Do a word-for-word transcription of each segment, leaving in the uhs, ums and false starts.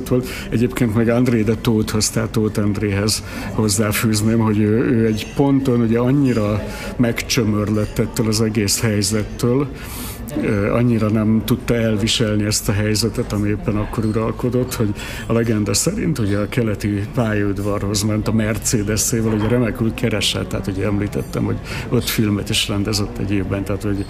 helyzet volt. Egyébként meg André de Tóthhoz, tehát Tóth Andréhez hozzáfűzném, hogy ő, ő egy ponton ugye annyira megcsömörlött ettől az egész helyzettől, annyira nem tudta elviselni ezt a helyzetet, ami éppen akkor uralkodott, hogy a legenda szerint ugye a keleti pályaudvarhoz ment a Mercedesével, ugye remekül keresett, tehát ugye említettem, hogy ott filmet is rendezett egy évben, tehát hogy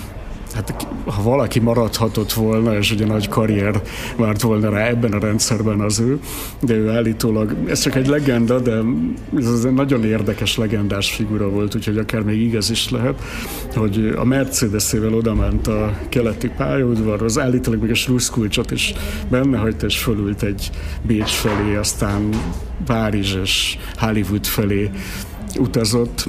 hát ha valaki maradhatott volna, és ugye nagy karrier várt volna rá ebben a rendszerben az ő, de ő állítólag, ez csak egy legenda, de ez egy nagyon érdekes legendás figura volt, úgyhogy akár még igaz is lehet, hogy a Mercedesével odament a keleti pályaudvarhoz, állítólag még a slusszkulcsot is benne hagyta, és fölült egy Bécs felé, aztán Párizs és Hollywood felé utazott.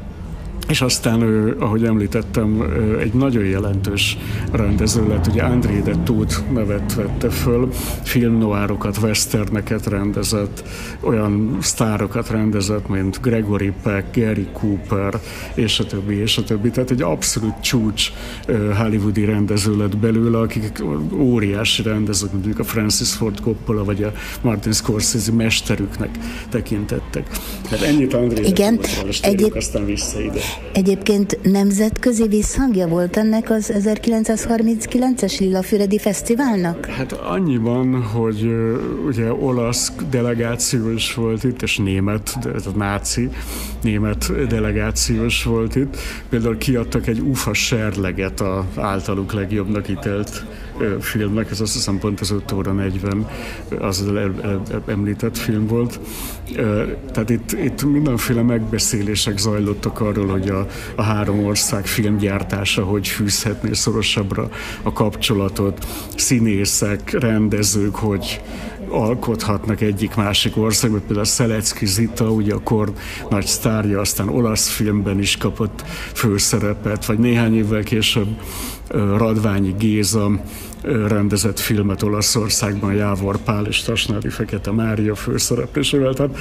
És aztán ő, ahogy említettem, egy nagyon jelentős rendező lett, ugye André de Tóth nevet vette föl, filmnoárokat, westerneket rendezett, olyan sztárokat rendezett, mint Gregory Peck, Gary Cooper, és a többi, és a többi. Tehát egy abszolút csúcs hollywoodi rendező lett belőle, akik óriási rendezők, mondjuk a Francis Ford Coppola, vagy a Martin Scorsese mesterüknek tekintettek. Tehát ennyit André de Tóthról, és térjük aztán vissza ide. Egyébként nemzetközi visszhangja volt ennek az ezerkilencszázharminckilences Lillafüredi Fesztiválnak? Hát annyiban, hogy uh, ugye olasz delegációs volt itt, és német, ez a náci német delegációs volt itt. Például kiadtak egy ufa serleget az általuk legjobbnak ítélt uh, filmnek, ez azt hiszem pont az öt óra negyven az említett film volt. Uh, tehát itt, itt mindenféle megbeszélések zajlottak arról, hogy a, a három ország filmgyártása hogy fűzhetné szorosabbra a kapcsolatot, színészek, rendezők, hogy alkothatnak egyik-másik országban, például Szelecki Zita, ugye a kor nagy sztárja, aztán olasz filmben is kapott főszerepet, vagy néhány évvel később Radványi Géza rendezett filmet Olaszországban, Jávor Pál és Tasnádi Fekete Mária főszereplésével. Tehát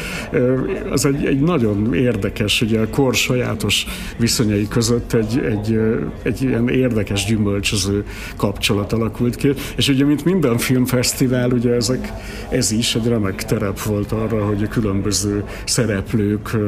az egy, egy nagyon érdekes, ugye a kor sajátos viszonyai között egy, egy, egy ilyen érdekes, gyümölcsöző kapcsolat alakult ki. És ugye, mint minden filmfesztivál, ugye ezek, ez is egy remek terep volt arra, hogy a különböző szereplők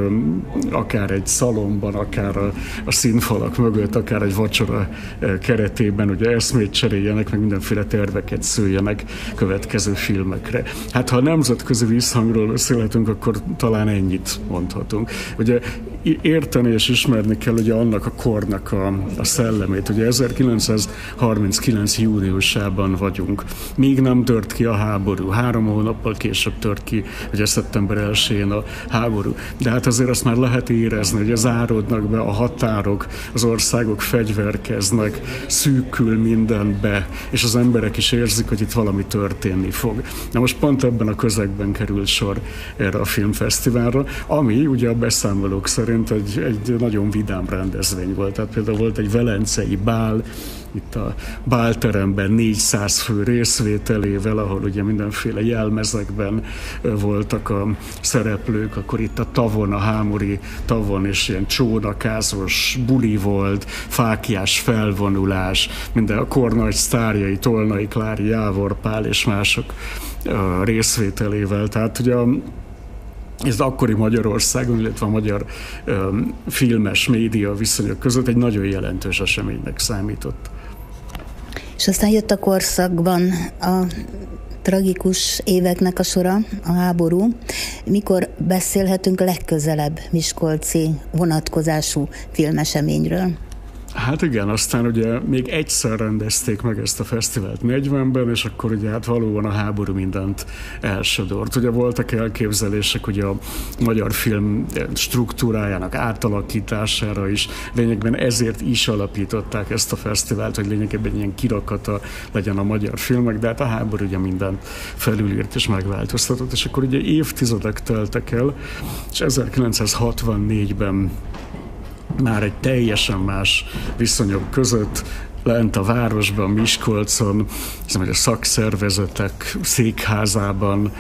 akár egy szalomban, akár a, a színfalak mögött, akár egy vacsora keretében ugye eszmét cseréljenek, meg mindenféle terveket szőjenek következő filmekre. Hát ha a nemzetközi visszhangról beszélhetünk, akkor talán ennyit mondhatunk. Ugye érteni és ismerni kell ugye annak a kornak a, a szellemét. Ugye ezerkilencszázharminckilenc júniusában vagyunk. Még nem tört ki a háború. Három hónappal később tört ki, ugye szeptember elsején a háború. De hát azért azt már lehet érezni, hogy záródnak be a határok, az országok fegyverkeznek, szűkül mindenbe, és az emberek is érzik, hogy itt valami történni fog. Na most pont ebben a közegben került sor erre a filmfesztiválra, ami ugye a beszámolók szerint egy, egy nagyon vidám rendezvény volt. Tehát például volt egy velencei bál, itt a bálteremben négyszáz fő részvételével, ahol ugye mindenféle jelmezekben voltak a szereplők, akkor itt a tavon, a hámori tavon is ilyen csónakázós buli volt, fáklyás felvonulás, minden a kor nagy sztárjai, Tolnai Klári, Jávor Pál és mások részvételével. Tehát ugye a ez akkori Magyarországon, illetve a magyar um, filmes média viszonyok között egy nagyon jelentős eseménynek számított. És aztán jött a korszakban a tragikus éveknek a sora, a háború. Mikor beszélhetünk legközelebb miskolci vonatkozású filmeseményről? Hát igen, aztán ugye még egyszer rendezték meg ezt a fesztivált negyvenben, és akkor ugye hát valóban a háború mindent elsodort. Ugye voltak elképzelések ugye a magyar film struktúrájának átalakítására is, lényegben ezért is alapították ezt a fesztivált, hogy lényegében ilyen kirakata legyen a magyar filmek, de hát a háború ugye mindent felülírt és megváltoztatott, és akkor ugye évtizedek teltek el, és ezerkilencszázhatvannégyben már egy teljesen más viszonyok között lent a városban, Miskolcon, hiszem, hogy a szakszervezetek székházában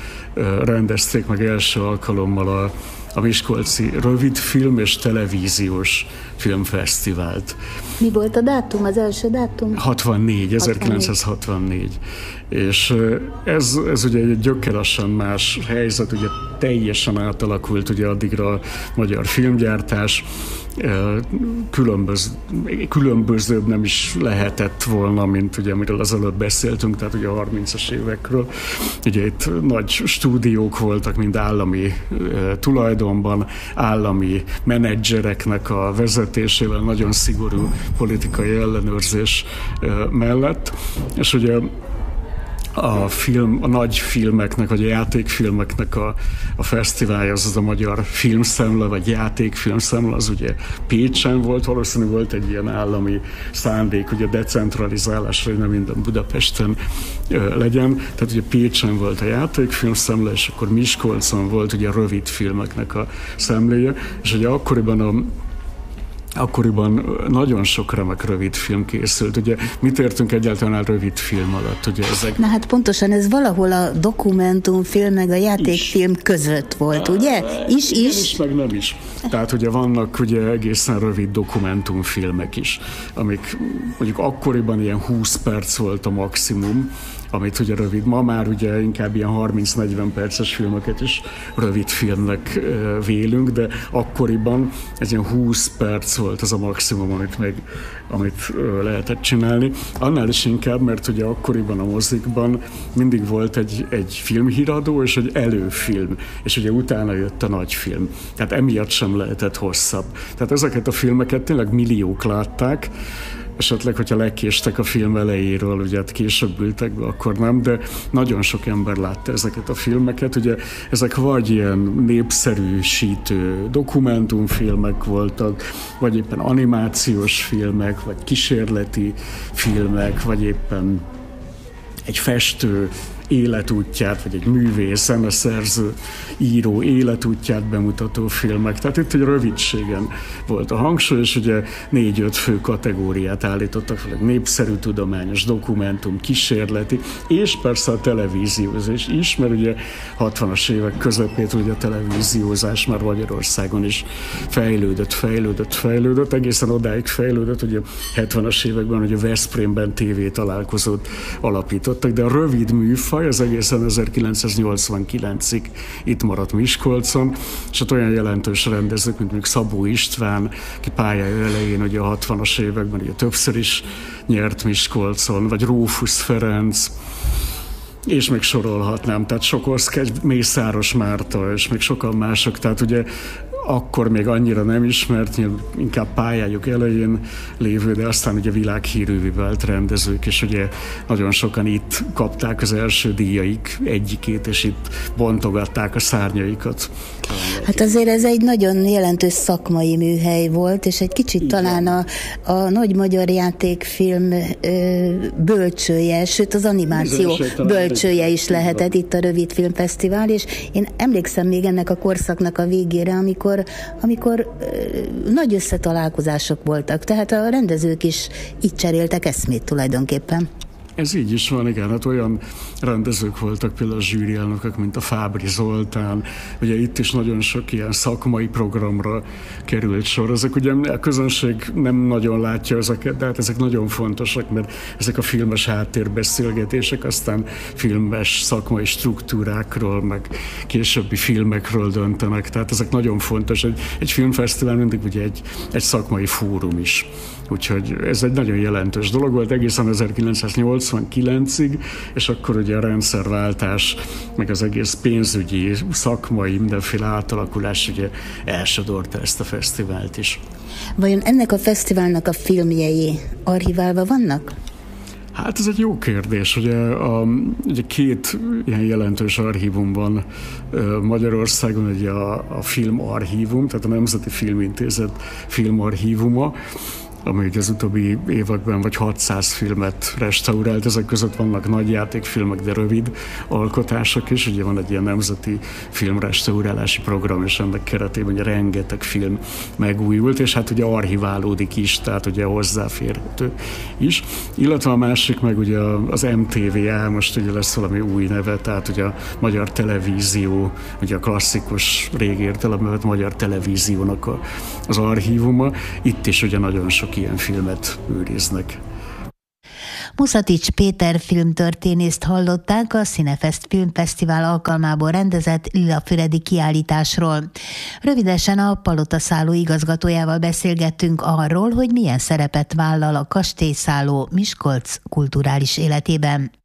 rendezték meg első alkalommal a, a miskolci rövidfilm és televíziós filmfesztivált. Mi volt a dátum, az első dátum? hatvannégy, ezerkilencszázhatvannégy. És ez, ez ugye egy gyökeresen más helyzet, ugye teljesen átalakult ugye addigra a magyar filmgyártás, Különböz, különbözőbb nem is lehetett volna, mint ugye, amiről az előbb beszéltünk, tehát ugye a harmincas évekről. Ugye itt nagy stúdiók voltak, mind állami e, tulajdonban, állami menedzsereknek a vezetésével, nagyon szigorú politikai ellenőrzés e, mellett. És ugye a film, a nagy filmeknek, vagy a játékfilmeknek a, a fesztiválja, az, az a Magyar Filmszemle, vagy Játékfilmszemle, az ugye Pécsen volt, valószínűleg volt egy ilyen állami szándék, ugye decentralizálásra, hogy nem minden Budapesten ö, legyen. Tehát ugye Pécsen volt a Játékfilmszemle, és akkor Miskolcon volt ugye a rövid filmeknek a szemléje, és ugye akkoriban a Akkoriban nagyon sok remek rövid film készült. Ugye mit értünk egyáltalán a rövid film alatt? Ugye ezek... Na hát pontosan ez valahol a dokumentumfilm meg a játékfilm is között volt, ugye? Is, is. is. is, meg nem is. Tehát ugye vannak ugye egészen rövid dokumentumfilmek is, amik mondjuk akkoriban ilyen húsz perc volt a maximum, amit ugye rövid, ma már ugye inkább ilyen harminc-negyven perces filmeket is rövid filmnek vélünk, de akkoriban ez ilyen húsz perc volt az a maximum, amit meg amit lehetett csinálni. Annál is inkább, mert ugye akkoriban a mozikban mindig volt egy, egy filmhíradó és egy előfilm, és ugye utána jött a nagyfilm. Tehát emiatt sem lehetett hosszabb. Tehát ezeket a filmeket tényleg milliók látták, esetleg, hogyha lekéstek a film elejéről, ugye hát később ültek be, akkor nem, de nagyon sok ember látta ezeket a filmeket. Ugye ezek vagy ilyen népszerűsítő dokumentumfilmek voltak, vagy éppen animációs filmek, vagy kísérleti filmek, vagy éppen egy festő életútját, vagy egy művész, zeneszerző, író életútját bemutató filmek. Tehát itt egy rövidségen volt a hangsúly, és ugye négy-öt fő kategóriát állítottak fel, népszerű, tudományos, dokumentum, kísérleti, és persze a televíziózás is, mert ugye hatvanas évek közepét ugye a televíziózás már Magyarországon is fejlődött, fejlődött, fejlődött, egészen odáig fejlődött, hogy a hetvenes években ugye Veszprémben tévétalálkozót alapítottak, de a rövid műfaj az egészen ezerkilencszáznyolcvankilencig itt maradt Miskolcon, és ott olyan jelentős rendezők, mint mondjuk Szabó István, ki pályája elején ugye a hatvanas években ugye többször is nyert Miskolcon, vagy Rófusz Ferenc, és még sorolhatnám, tehát Sokorszky, Mészáros Márta, és még sokan mások, tehát ugye akkor még annyira nem ismert, inkább pályájuk elején lévő, de aztán ugye világhírűvé vált rendezők, és ugye nagyon sokan itt kapták az első díjaik egyikét, és itt bontogatták a szárnyaikat. Hát azért ez egy nagyon jelentős szakmai műhely volt, és egy kicsit igen. Talán a, a nagy magyar játékfilm ö, bölcsője, sőt az animáció bölcsője is lehetett itt a Rövid Filmfesztivál, és én emlékszem még ennek a korszaknak a végére, amikor amikor ö, nagy összetalálkozások voltak, tehát a rendezők is így cseréltek eszmét tulajdonképpen. Ez így is van, igen, hát olyan rendezők voltak például a zsűrielnökök, mint a Fábry Zoltán, ugye itt is nagyon sok ilyen szakmai programra került sor. Ezek ugye a közönség nem nagyon látja ezeket, de hát ezek nagyon fontosak, mert ezek a filmes háttérbeszélgetések, aztán filmes szakmai struktúrákról, meg későbbi filmekről döntenek, tehát ezek nagyon fontos. Egy, egy filmfesztivál mindig ugye egy, egy szakmai fórum is. Úgyhogy ez egy nagyon jelentős dolog volt egészen ezerkilencszáznyolcvankilencig, és akkor ugye a rendszerváltás, meg az egész pénzügyi, szakmai, mindenféle átalakulás ugye elsodorta ezt a fesztivált is. Vajon ennek a fesztiválnak a filmjei archiválva vannak? Hát ez egy jó kérdés. Ugye, a, ugye két ilyen jelentős archívum van Magyarországon, ugye a, a Filmarchívum, tehát a Nemzeti Filmintézet filmarchívuma, ami ugye az utóbbi években vagy hatszáz filmet restaurált, ezek között vannak nagyjátékfilmek, de rövid alkotások is, ugye van egy ilyen nemzeti filmrestaurálási program, és ennek keretében ugye rengeteg film megújult, és hát ugye archiválódik is, tehát ugye hozzáférhető is. Illetve a másik meg ugye az em té vé á, most ugye lesz valami új neve, tehát ugye a Magyar Televízió, ugye a klasszikus régi értelemben Magyar Televíziónak a, az archívuma. Itt is ugye nagyon sok ilyen filmet őriznek. Muszatics Péter filmtörténészt hallották a Cinefest Filmfesztivál alkalmából rendezett Lilafüredi kiállításról. Rövidesen a Palotaszálló igazgatójával beszélgettünk arról, hogy milyen szerepet vállal a kastélyszálló Miskolc kulturális életében.